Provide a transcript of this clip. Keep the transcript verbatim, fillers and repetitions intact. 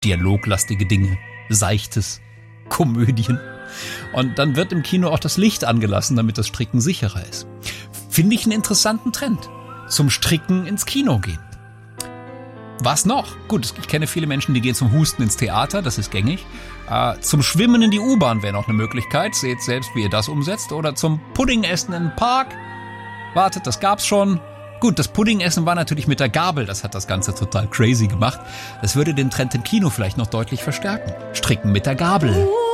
dialoglastige Dinge, Seichtes, Komödien. Und dann wird im Kino auch das Licht angelassen, damit das Stricken sicherer ist. Finde ich einen interessanten Trend. Zum Stricken ins Kino gehen. Was noch? Gut, ich kenne viele Menschen, die gehen zum Husten ins Theater, das ist gängig. Äh, zum Schwimmen in die U-Bahn wäre noch eine Möglichkeit. Seht selbst, wie ihr das umsetzt. Oder zum Puddingessen im Park. Wartet, das gab's schon. Gut, das Puddingessen war natürlich mit der Gabel. Das hat das Ganze total crazy gemacht. Das würde den Trend im Kino vielleicht noch deutlich verstärken. Stricken mit der Gabel.